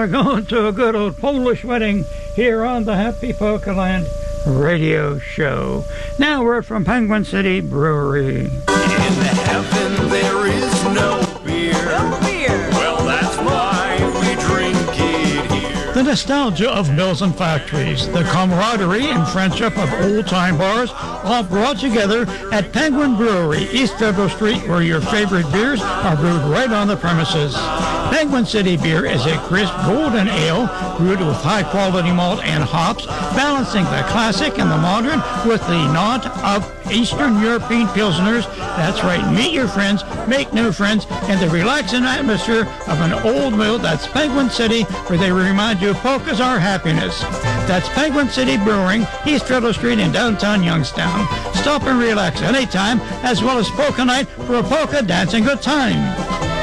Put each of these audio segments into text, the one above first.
we're going to a good old Polish wedding here on the Happy Polka Land radio show. Now we're from Penguin City Brewery. In heaven there is no beer. No beer. Well, that's why we drink it here. The nostalgia of mills and factories, the camaraderie and friendship of old-time bars, all brought together at Penguin Brewery, East Federal Street, where your favorite beers are brewed right on the premises. Penguin City Beer is a crisp golden ale brewed with high-quality malt and hops, balancing the classic and the modern with the nod of Eastern European Pilsners. That's right, meet your friends, make new friends, and the relaxing atmosphere of an old mill. That's Penguin City, where they remind you polkas are happiness. That's Penguin City Brewing, East Federal Street in downtown Youngstown. Stop and relax anytime, as well as polka night for a polka dancing good time.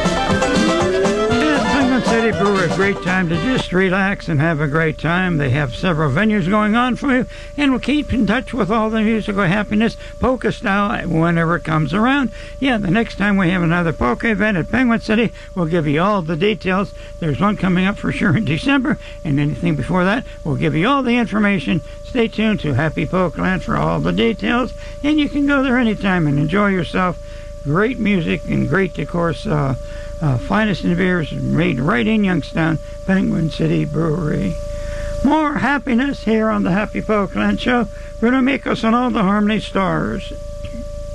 City Brewer, a great time to just relax and have a great time. They have several venues going on for you, and we'll keep in touch with all the musical happiness, polka style, whenever it comes around. Yeah, the next time we have another polka event at Penguin City, we'll give you all the details. There's one coming up for sure in December, and anything before that, we'll give you all the information. Stay tuned to Happy Polka Land for all the details, and you can go there anytime and enjoy yourself. Great music and great, of course, finest in beers made right in Youngstown, Penguin City Brewery. More happiness here on the Happy Polka Land Show. Bruno Mikos and all the Harmony Stars.